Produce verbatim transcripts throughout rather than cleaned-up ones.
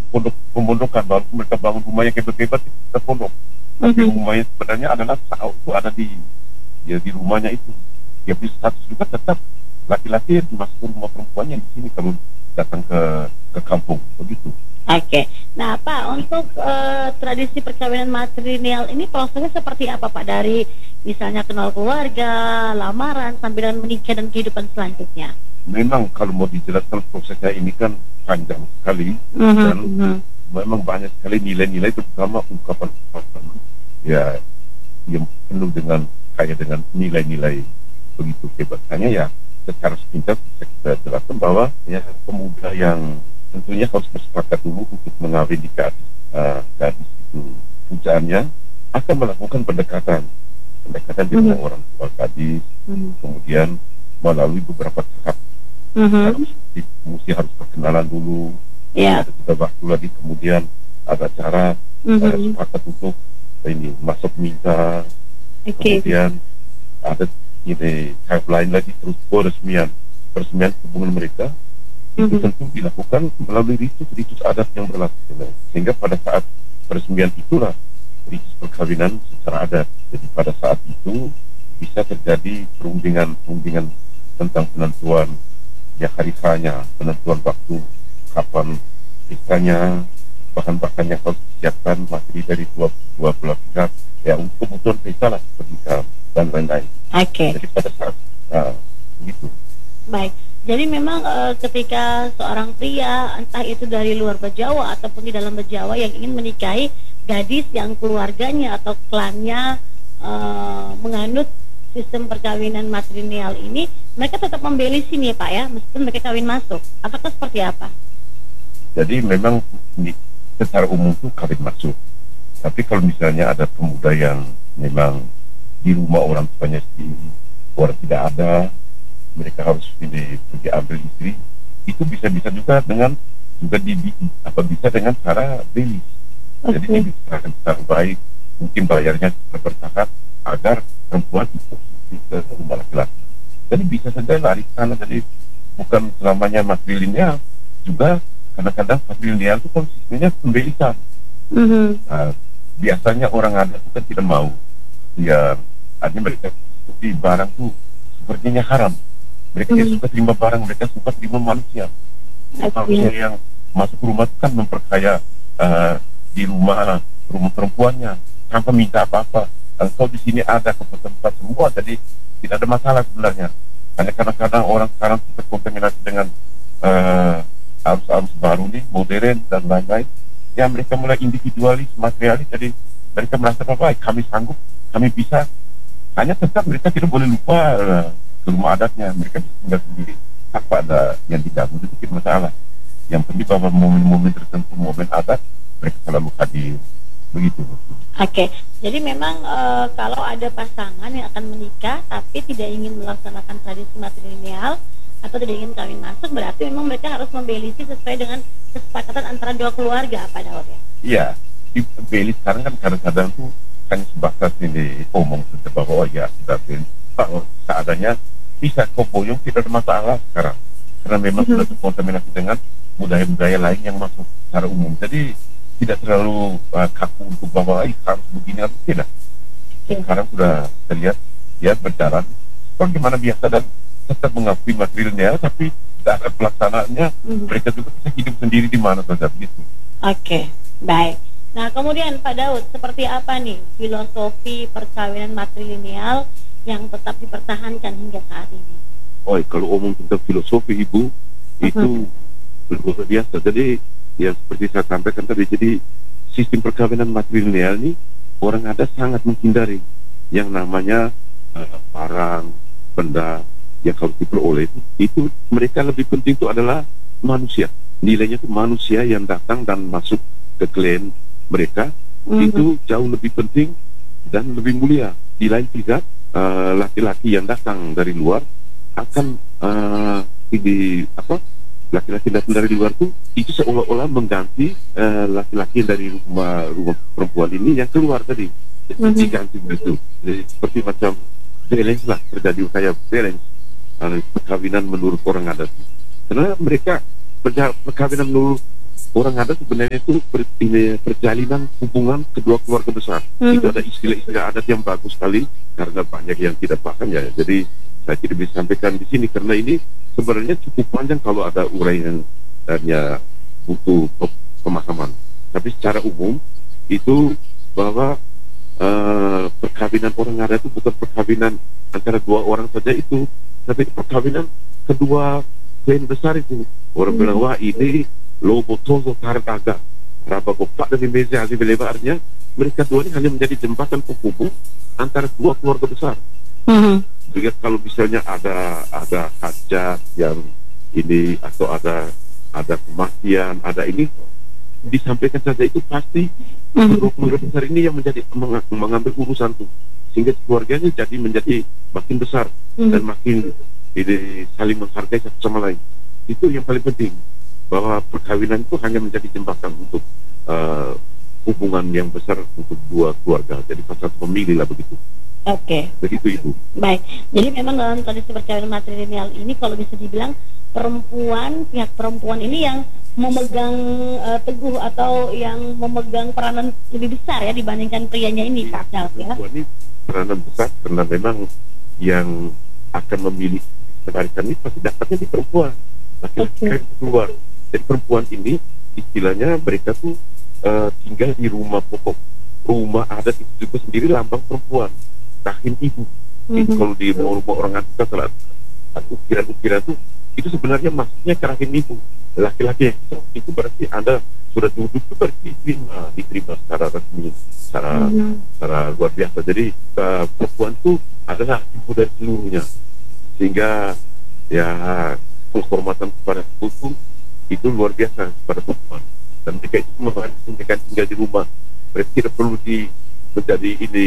pondok pemondokan, baru mereka bangun rumah yang hebat-hebat itu kita pondok. Tapi Mhm. rumahnya sebenarnya adalah sahau itu ada di ya di rumahnya itu. Dia punya status juga tetap laki-laki masuk ke rumah perempuannya di sini kalau datang ke ke kampung begitu. Oke. Nah, Pak, untuk eh, tradisi perkawinan matrilineal ini prosesnya seperti apa, Pak? Dari misalnya kenal keluarga, lamaran, sampai dengan menikah dan kehidupan selanjutnya. Memang kalau mau dijelaskan prosesnya ini kan panjang sekali Mhm, dan mhm. memang banyak sekali nilai-nilai terutama ungkapan-ungkapan ya yang penuh dengan kaya dengan nilai-nilai begitu hebat. Hanya ya secara singkat bisa kita jelaskan bahwa ya pemuda yang tentunya harus bersepakat dulu untuk mengawini gadis, uh, gadis itu pujaannya akan melakukan pendekatan pendekatan dengan Mhm. orang tua gadis, Mhm. kemudian melalui beberapa tahap. Mhm. Harus di, mesti harus perkenalan dulu, Ya. ada juga waktu lagi, kemudian ada cara uh, Mhm. sepakat untuk ini masuk minta, Oke. kemudian ada ini tahap lain lagi terus peresmian peresmian hubungan mereka itu Mhm. tentu dilakukan melalui ritus-ritus adat yang berlaku, sehingga pada saat peresmian itulah ritus perkawinan secara adat. Jadi pada saat itu bisa terjadi perundingan-perundingan tentang penentuan ya hari hanya, penentuan waktu kapan pestanya, bahan-bahan yang harus disiapkan, materi dari dua, dua belah pihak ya untuk kebutuhan pesta lah, pernikahan dan lain-lain. Oke. Jadi pada saat uh, begitu. Baik. Jadi memang eh, ketika seorang pria entah itu dari luar Bejawa ataupun di dalam Bejawa yang ingin menikahi gadis yang keluarganya atau klannya eh, menganut sistem perkawinan matrilineal ini, mereka tetap membeli sini ya, Pak, ya, meskipun mereka kawin masuk. Apakah seperti apa? Jadi memang di, secara umum tuh kawin masuk. Tapi kalau misalnya ada pemuda yang memang di rumah orang tuanya sendiri, orang tidak ada, mereka harus pilih pergi ambil istri, itu bisa-bisa juga dengan juga di apa bisa dengan cara beli. Jadi Oke. dibicarakan secara baik, mungkin bayarnya secara bertahap agar perempuan itu ke rumah laki-laki. Jadi bisa saja lari ke sana. Jadi bukan selamanya matrilineal, juga kadang-kadang matrilineal itu konsisten pembelikan. Mhm. Nah, biasanya orang ada itu kan tidak mau, ya artinya mereka seperti barang tuh sepertinya haram. Mereka tidak Mhm. suka terima barang, mereka suka terima manusia. Manusia Oke. yang masuk rumah itu kan memperkaya uh, di rumah rumah perempuannya tanpa minta apa-apa. Kalau di sini ada ke tempat semua, jadi tidak ada masalah sebenarnya. Hanya kadang-kadang orang sekarang terkontaminasi dengan uh, arus-arus baru nih, modern dan lain-lain. Ya mereka mulai individualis, materialis, jadi mereka merasa bahwa kami sanggup, kami bisa. Hanya tetap mereka tidak boleh lupa uh, ke rumah adatnya, mereka bisa tinggal sendiri tanpa ada yang diganggu, itu tidak masalah. Yang penting bahwa momen-momen tertentu, momen adat, mereka selalu hadir, begitu. Oke, jadi memang eh, kalau ada pasangan yang akan menikah tapi tidak ingin melaksanakan tradisi matrilineal atau tidak ingin kawin masuk, berarti memang mereka harus membelisi sesuai dengan kesepakatan antara dua keluarga, Pak Daud, ya? Iya, di beli sekarang kan kadang-kadang tuh hanya sebatas ini omong saja bahwa oh ya sudah beli, oh, seadanya bisa kok boyong, tidak ada masalah sekarang, karena memang Mhm. sudah terkontaminasi dengan budaya-budaya lain yang masuk secara umum. Jadi tidak terlalu uh, kaku untuk bahwa "Ih, harus begini harus tidak." Oke. Sekarang sudah terlihat ya berjalan bagaimana biasa dan tetap mengakui matrilineal, tapi dalam pelaksanaannya Mhm. mereka juga bisa hidup sendiri di mana saja begitu. Oke, baik. Nah, kemudian Pak Daud, seperti apa nih filosofi perkawinan matrilineal yang tetap dipertahankan hingga saat ini? Oh, kalau omong tentang filosofi ibu itu luar biasa. Jadi ya seperti saya sampaikan tadi, jadi sistem perkawinan matrilineal ini orang ada sangat menghindari yang namanya uh, barang, benda yang harus diperoleh itu, itu mereka lebih penting itu adalah manusia. Nilainya itu manusia yang datang dan masuk ke klien mereka, Mhm. itu jauh lebih penting dan lebih mulia. Di lain pihak, uh, laki-laki yang datang dari luar akan uh, di apa? Laki-laki datang dari luar tuh itu seolah-olah mengganti uh, laki-laki dari rumah rumah perempuan ini yang keluar tadi. Jadi Mhm. diganti begitu. Jadi seperti macam balance lah, terjadi kayak balance uh, perkawinan menurut orang adat. Karena mereka perja- perkawinan menurut orang ada sebenarnya itu ber, ini, perjalinan hubungan kedua keluarga besar. Hmm. Itu ada istilah-istilah adat yang bagus sekali karena banyak yang tidak paham ya. Jadi saya tidak bisa sampaikan di sini karena ini sebenarnya cukup panjang kalau ada uraian dan ya butuh pemahaman. Tapi secara umum itu bahwa uh, perkawinan orang ada itu bukan perkawinan antara dua orang saja itu, tapi perkawinan kedua klan besar itu. Orang Hmm. bilang wah ini lobo tozo tarik agak raba gopak dan meja hasil lebarnya, mereka dua ini hanya menjadi jembatan penghubung antara dua keluarga besar. Hmm. Jadi kalau misalnya ada ada hajat yang ini atau ada ada kematian, ada ini disampaikan saja itu pasti Hmm. keluarga besar ini yang menjadi meng- mengambil urusan tuh, sehingga keluarganya jadi menjadi makin besar Hmm. dan makin ini saling menghargai satu sama lain. Itu yang paling penting, bahwa perkawinan itu hanya menjadi jembatan untuk uh, hubungan yang besar untuk dua keluarga. Jadi satu pemilih lah begitu. Oke. Begitu Ibu. Baik, jadi memang dalam tradisi perkawinan matrilineal ini kalau bisa dibilang perempuan, pihak perempuan ini yang memegang uh, teguh atau yang memegang peranan lebih besar ya dibandingkan prianya ini, Pak Daud ya. Perempuan ini peranan besar karena memang yang akan memilih penarikan ini pasti dapatnya di perempuan. Laki-laki Oke. kan keluar. Jadi perempuan ini istilahnya mereka tuh uh, tinggal di rumah pokok. Rumah adat itu juga sendiri lambang perempuan, rahim ibu. Jadi Mhm. kalau di rumah-rumah orang adat kita telah ada ukiran-ukiran tuh, itu sebenarnya maksudnya ke rahim ibu. Laki-laki yang itu berarti Anda sudah duduk itu berarti diterima, diterima secara resmi, secara Mhm. secara luar biasa. Jadi uh, perempuan itu adalah ibu dari seluruhnya, sehingga ya penghormatan kepada ibu itu luar biasa pada perempuan. Dan mereka itu mereka tinggal di rumah, mereka tidak perlu di menjadi ini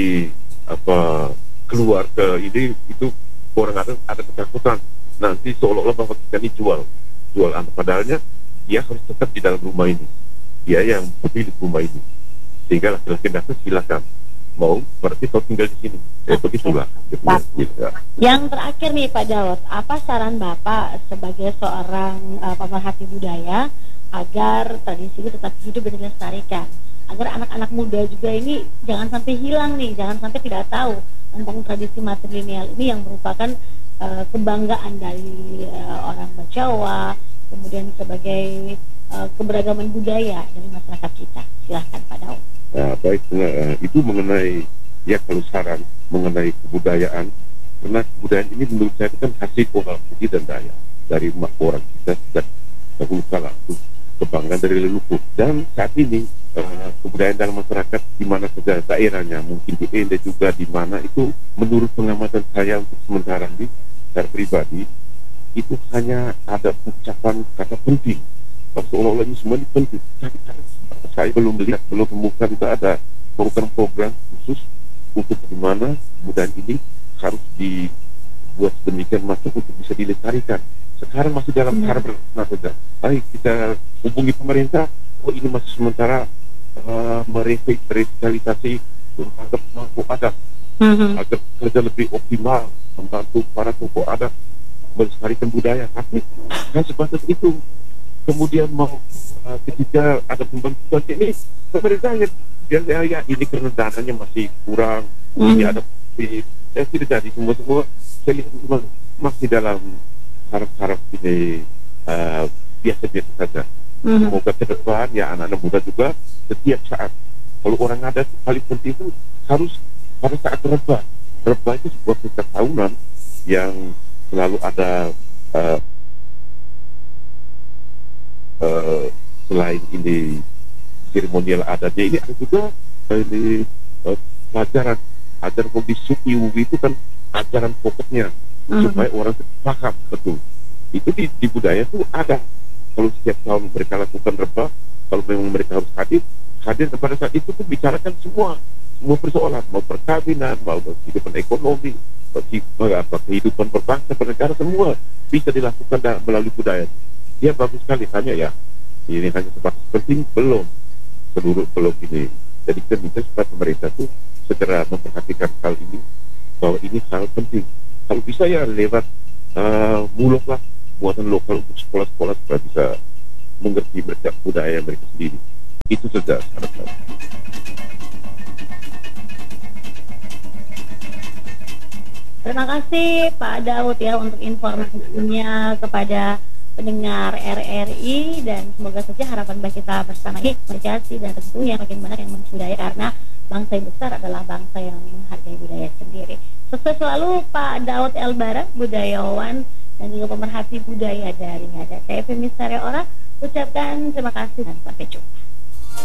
apa keluar ke ini itu. Orang ada ada ketakutan nanti seolah-olah bahwa kita ini jual jual anak, padahalnya dia harus tetap di dalam rumah ini, dia yang pemilik rumah ini, sehingga laki-laki datang silakan, mau berarti kau tinggal di sini. Ya begitulah. Bagus. Ya. Yang terakhir nih Pak Daud, apa saran Bapak sebagai seorang uh, pemerhati budaya agar tradisi itu tetap hidup dan dilestarikan, agar anak-anak muda juga ini jangan sampai hilang nih, jangan sampai tidak tahu tentang tradisi matrilineal ini yang merupakan uh, kebanggaan dari uh, orang Jawa, kemudian sebagai uh, keberagaman budaya dari masyarakat kita. Silahkan Pak Daud. Nah, baik, nah, itu mengenai ya kalau saran mengenai kebudayaan, karena kebudayaan ini menurut saya itu kan hasil orang putih dan daya dari mak orang kita sejak dahulu kala, itu kebanggaan dari leluhur. Dan saat ini uh, kebudayaan dalam masyarakat di mana saja daerahnya, mungkin di Ende juga di mana itu, menurut pengamatan saya untuk sementara ini secara pribadi itu hanya ada ucapan kata penting, seolah-olah ini semua ini penting. Tapi saya belum melihat, belum temukan itu ada program-program khusus untuk bagaimana kebudayaan ini harus dibuat sedemikian masuk untuk bisa dilestarikan. Sekarang masih dalam Benar. cara berencana saja. Baik, kita hubungi pemerintah, oh ini masih sementara uh, merevitalisasi untuk mampu adat, Mhm. agar kerja lebih optimal membantu para tokoh adat melestarikan budaya. Tapi kan sebatas itu. Kemudian mau uh, ketika ada pembentukan ini, pemerintah ya, ya, ya ini karena dananya masih kurang, Hmm. ini ada ini, ya tidak jadi semua semua. Saya lihat memang masih dalam harap-harap ini uh, biasa-biasa saja. Mhm. Semoga ke depan ya anak-anak muda juga setiap saat, kalau orang adat paling penting itu harus pada saat rebah. Rebah itu sebuah pesta tahunan yang selalu ada uh, Uh, selain ini seremonial adatnya, ini ada juga uh, ini uh, pelajaran ajaran hobi suki wubi itu kan ajaran pokoknya, Mhm. supaya orang paham betul itu di, di budaya itu ada. Kalau setiap tahun mereka lakukan rebah, kalau memang mereka harus hadir hadir dan pada saat itu tuh bicarakan semua semua persoalan, mau perkawinan, mau kehidupan ekonomi, mau apa kehidupan berbangsa bernegara, semua bisa dilakukan da- melalui budaya. Ya bagus sekali, hanya ya ini hanya sebatas penting, belum seluruh belum ini. Jadi kita minta supaya pemerintah tuh segera memperhatikan hal ini, bahwa ini hal penting. Kalau bisa ya lewat uh, bulog lah, buatan lokal untuk sekolah-sekolah supaya bisa mengerti budaya mereka sendiri. Itu saja saran saya. Terima kasih Pak Daud ya untuk informasinya kepada pendengar R R I, dan semoga saja harapan baik kita bersama ini komunikasi dan tentunya makin banyak yang budaya, karena bangsa yang besar adalah bangsa yang menghargai budaya sendiri. Sukses selalu Pak Daud Elbara, budayawan dan juga pemerhati budaya dari Ngada. Saya Femi Sarya Ora ucapkan terima kasih dan sampai jumpa.